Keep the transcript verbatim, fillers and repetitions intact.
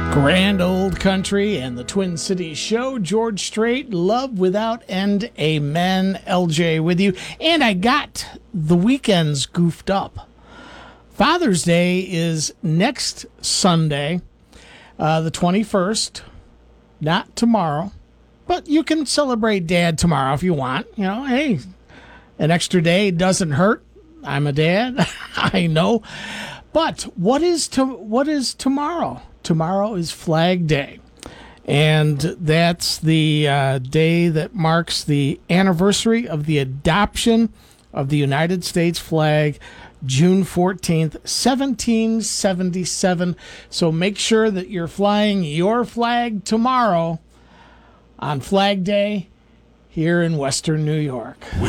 Grand Old Country and the Twin Cities Show. George Strait, Love Without End, Amen. L J with you. And I got the weekends goofed up. Father's Day is next Sunday, uh, the twenty-first, not tomorrow. But you can celebrate Dad tomorrow if you want. You know, hey, an extra day doesn't hurt. I'm a dad. I know. But what is to what is tomorrow? Tomorrow is Flag Day, and that's the uh, day that marks the anniversary of the adoption of the United States flag, June fourteenth, seventeen seventy-seven. So make sure that you're flying your flag tomorrow on Flag Day here in Western New York.